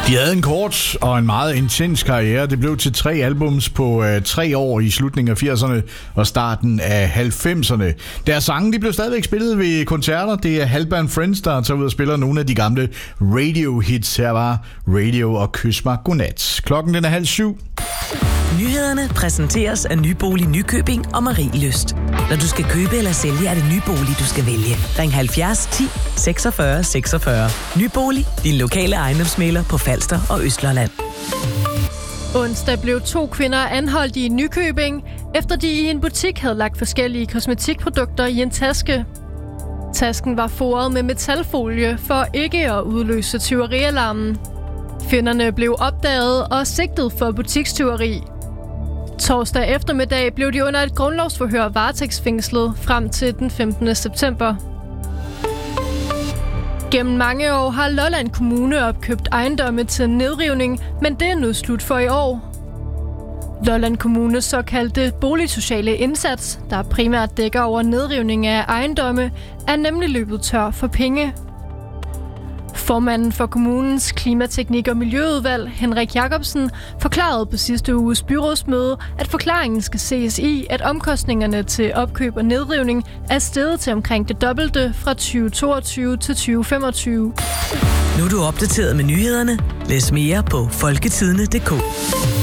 De havde en kort og en meget intens karriere. Det blev til 3 albums på 3 år i slutningen af 80'erne og starten af 90'erne. Deres sange de blev stadigvæk spillet ved koncerter. Det er Halband Friends, der tager ud og spiller nogle af de gamle radio-hits. Her var Radio og Kys mig godnat. Klokken den er 6:30. Nyhederne præsenteres af Nybolig Nykøbing og Marielyst. Når du skal købe eller sælge, er det Nybolig, du skal vælge. Ring 70 10 46 46. Nybolig, din lokale ejendomsmægler på Falster og Østlolland. Onsdag blev 2 kvinder anholdt i Nykøbing, efter de i en butik havde lagt forskellige kosmetikprodukter i en taske. Tasken var foret med metalfolie for ikke at udløse tyverialarmen. Kvinderne blev opdaget og sigtet for butikstyveri. Torsdag eftermiddag blev de under et grundlovsforhør varetægtsfængslet frem til den 15. september. Gennem mange år har Lolland Kommune opkøbt ejendomme til nedrivning, men det er nu slut for i år. Lolland Kommunes såkaldte boligsociale indsats, der primært dækker over nedrivning af ejendomme, er nemlig løbet tør for penge. Formanden for kommunens klimateknik- og miljøudvalg, Henrik Jacobsen, forklarede på sidste uges byrådsmøde, at forklaringen skal ses i, at omkostningerne til opkøb og nedrivning er steget til omkring det dobbelte fra 2022 til 2025. Nu er du opdateret med nyhederne. Læs mere på folketidene.dk.